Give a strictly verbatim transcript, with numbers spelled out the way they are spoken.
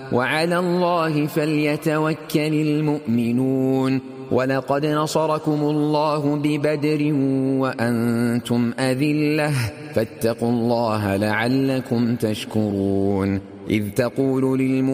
وعلى الله فليتوكل المؤمنون. ولقد نصركم الله ببدر وأنتم أذلة فاتقوا الله لعلكم تشكرون. إذ تقول للمؤمنين